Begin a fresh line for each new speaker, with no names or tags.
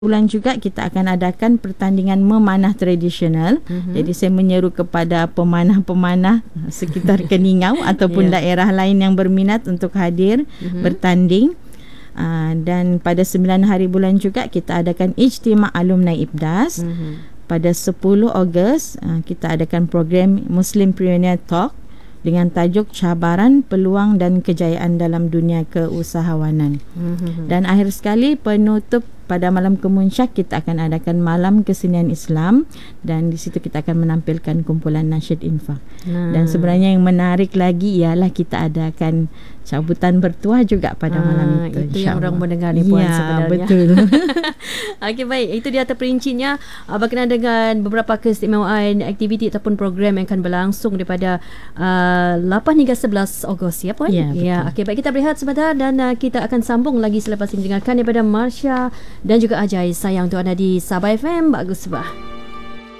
bulan juga kita akan adakan pertandingan memanah tradisional. Jadi saya menyeru kepada pemanah-pemanah sekitar Keningau ataupun daerah lain yang berminat untuk hadir bertanding. Dan pada 9 hari bulan juga kita adakan Ijtima Alumni Ibdas. Pada 10 Ogos kita adakan program Muslim Pioneer Talk dengan tajuk Cabaran, Peluang dan Kejayaan dalam Dunia Keusahawanan. Dan akhir sekali penutup pada malam kemuncak kita akan adakan malam kesenian Islam dan di situ kita akan menampilkan kumpulan nasyid infak. Dan sebenarnya yang menarik lagi ialah kita adakan cabutan bertuah juga pada malam itu.
Itu yang orang mendengar ni Puan sebenarnya.
Betul.
Okey, baik, itu dia terperincinya berkenaan dengan beberapa keistimewaan aktiviti ataupun program yang akan berlangsung daripada 8 hingga 11 Ogos ya Puan? Ya, okey, baik, kita berehat sebentar dan kita akan sambung lagi selepas ini dengarkan daripada Marsha dan juga Ajai. Sayang untuk anda di Sabah FM. Bagus bah.